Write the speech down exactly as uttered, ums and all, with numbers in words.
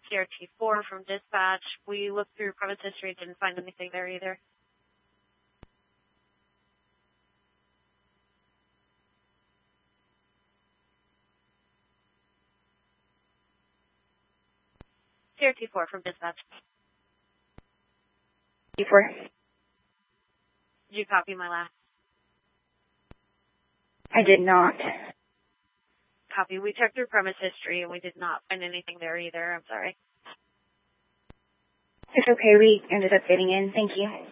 C R T four from dispatch. We looked through premise history, didn't find anything there either. C R T four from dispatch. C R T four. Did you copy my last? I did not. Copy. We checked through premise history and we did not find anything there either. I'm sorry. It's okay. We ended up getting in. Thank you.